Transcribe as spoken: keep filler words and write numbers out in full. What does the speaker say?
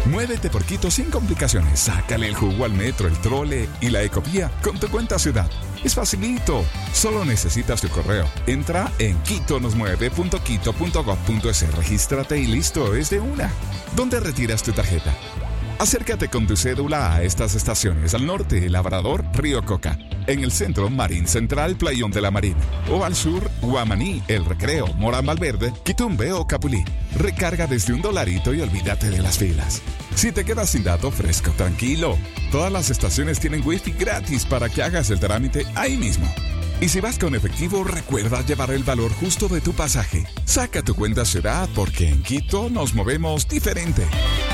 Muévete por Quito sin complicaciones. Sácale el jugo al metro, el trole y la ecovía con tu cuenta Ciudad. Es facilito. Solo necesitas tu correo. Entra en quito nos mueve punto quito punto gob punto es. Regístrate y listo, es de una. ¿Dónde retiras tu tarjeta? Acércate con tu cédula a estas estaciones: al norte, Labrador, Río Coca; en el centro, Marín Central, Playón de la Marina; o al sur, Guamaní, El Recreo, Morán Valverde, Quitumbe o Capulí. Recarga desde un dolarito y olvídate de las filas. Si te quedas sin dato fresco, tranquilo. Todas las estaciones tienen wifi gratis para que hagas el trámite ahí mismo. Y si vas con efectivo, recuerda llevar el valor justo de tu pasaje. Saca tu cuenta Ciudad, porque en Quito nos movemos diferente.